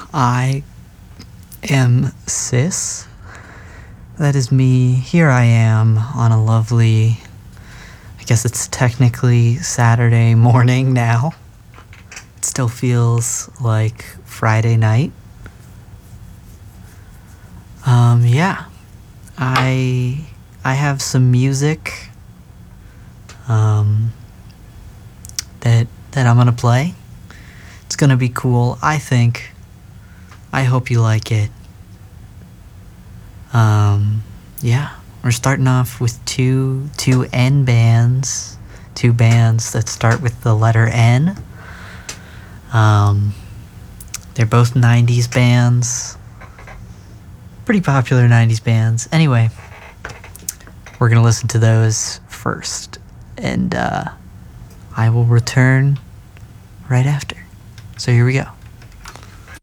I am Sis. That is me. Here I am on a lovely, I guess it's technically Saturday morning now. It still feels like Friday night. Yeah. I have some music that I'm gonna play. It's gonna be cool, I think. I hope you like it. Yeah, we're starting off with two N bands, two bands that start with the letter N. They're both 90s bands, pretty popular 90s bands. Anyway, we're gonna listen to those first, and I will return right after. So here we go.